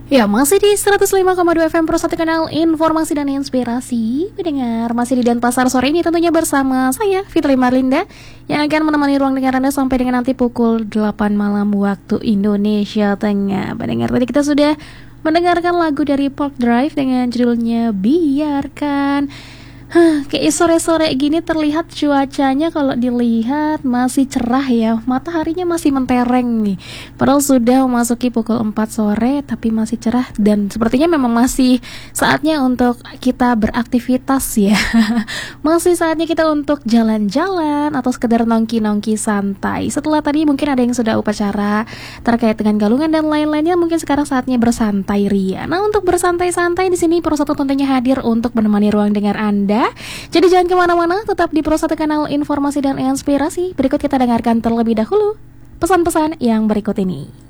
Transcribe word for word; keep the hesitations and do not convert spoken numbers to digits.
Ya, masih di seratus lima koma dua F M Pro satu Kanal Informasi dan Inspirasi. Mendengar masih di Denpasar sore ini tentunya bersama saya Fitri Marlinda yang akan menemani ruang dengar Anda sampai dengan nanti pukul delapan malam waktu Indonesia Tengah. Mendengar tadi kita sudah mendengarkan lagu dari Park Drive dengan judulnya Biarkan. Hah, kayak sore-sore gini terlihat cuacanya kalau dilihat masih cerah ya. Mataharinya masih mentereng nih. Padahal sudah memasuki pukul empat sore tapi masih cerah dan sepertinya memang masih saatnya untuk kita beraktivitas ya. Masih saatnya kita untuk jalan-jalan atau sekedar nongki-nongki santai. Setelah tadi mungkin ada yang sudah upacara terkait dengan galungan dan lain-lainnya, mungkin sekarang saatnya bersantai ria. Nah, untuk bersantai-santai di sini Pro satu tentunya hadir untuk menemani ruang dengar Anda. Jadi jangan kemana-mana, tetap di Pro satu Kanal Informasi dan Inspirasi. Berikut kita dengarkan terlebih dahulu pesan-pesan yang berikut ini.